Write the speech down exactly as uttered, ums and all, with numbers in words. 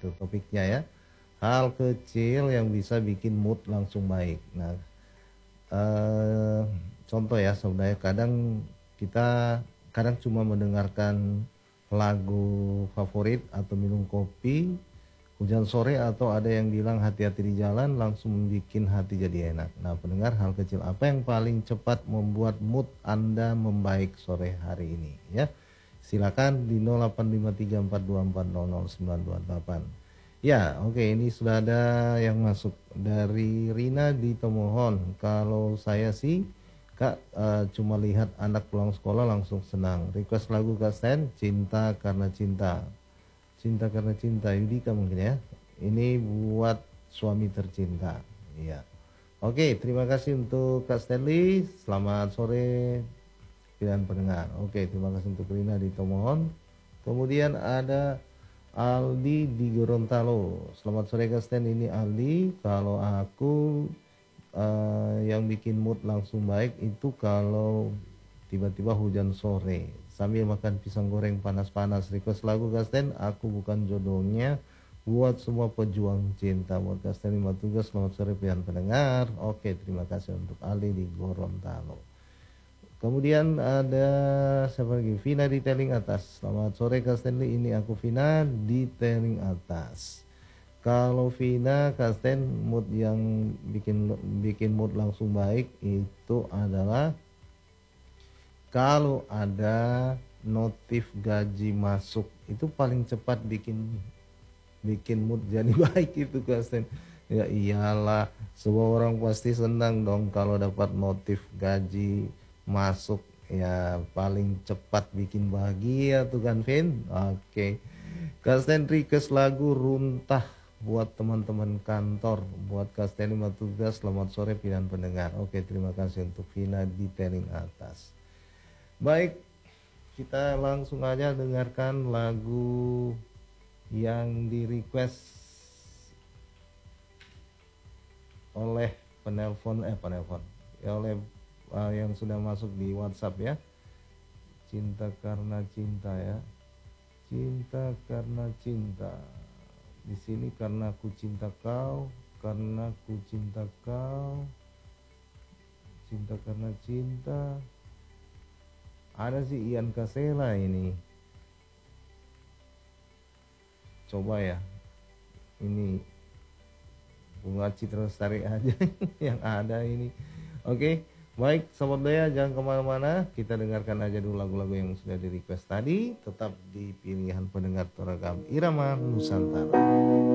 itu topiknya ya. Hal kecil yang bisa bikin mood langsung baik. Nah, eh, contoh ya sebenarnya kadang kita kadang cuma mendengarkan lagu favorit atau minum kopi hujan sore atau ada yang bilang hati-hati di jalan langsung bikin hati jadi enak. Nah, pendengar, hal kecil apa yang paling cepat membuat mood Anda membaik sore hari ini ya? Silakan di nol delapan lima tiga empat dua empat nol nol sembilan dua delapan. Ya, oke, ini sudah ada yang masuk dari Rina di Tomohon. Kalau saya sih, Kak, eh, cuma lihat anak pulang sekolah langsung senang. Request lagu Kak Stan, Cinta Karena Cinta. Cinta Karena Cinta, Yudika mungkin ya. Ini buat suami tercinta. Iya. Oke, terima kasih untuk Kak Stanley. Selamat sore pilihan pendengar. Oke, terima kasih untuk Rina di Tomohon. Kemudian ada Aldi di Gorontalo. Selamat sore Kak Stan, ini Aldi. Kalau aku eh, yang bikin mood langsung baik itu kalau tiba-tiba hujan sore sambil makan pisang goreng panas-panas. Request lagu Kak Stan, Aku Bukan Jodohnya, buat semua pejuang cinta. Buat Kak Stan lima tugas. Selamat sore pilihan pendengar. Oke, terima kasih untuk Aldi di Gorontalo. Kemudian ada siapa lagi? Vina di Teling Atas. Selamat sore Kak Stanley, ini aku Vina di Teling Atas. Kalau Vina, Kak Stan, mood yang bikin bikin mood langsung baik itu adalah kalau ada notif gaji masuk. Itu paling cepat bikin bikin mood jadi baik itu Kak Stan. Ya iyalah, semua orang pasti senang dong kalau dapat notif gaji masuk, ya paling cepat bikin bahagia tuh kan Vin. Oke, Kak Stan request lagu Runtah buat teman-teman kantor, buat Kak Stan lima tugas. Selamat sore pilihan pendengar. Oke, terima kasih untuk Vina di Teling Atas. Baik, kita langsung aja dengarkan lagu yang di request oleh penelpon eh penelpon ya oleh uh, yang sudah masuk di WhatsApp ya. Cinta Karena Cinta ya. Cinta Karena Cinta. Di sini karena ku cinta kau, karena ku cinta kau. Cinta Karena Cinta. Ada sih Ian Kasela ini. Coba ya. Ini Bunga Citra Lestari aja yang ada ini. Oke, baik Sobat Daya, jangan kemana-mana. Kita dengarkan aja dulu lagu-lagu yang sudah di request tadi. Tetap di pilihan pendengar Toragam Irama Nusantara.